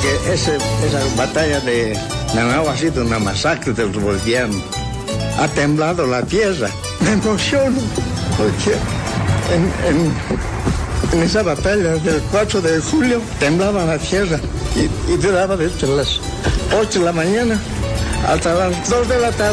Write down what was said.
porque esa batalla de Nanao ha sido una masacre de los bolivianos. Ha temblado la tierra. Me emociono porque en esa batalla del 4 de julio temblaba la tierra y duraba desde las 8 de la mañana hasta las 2 de la tarde.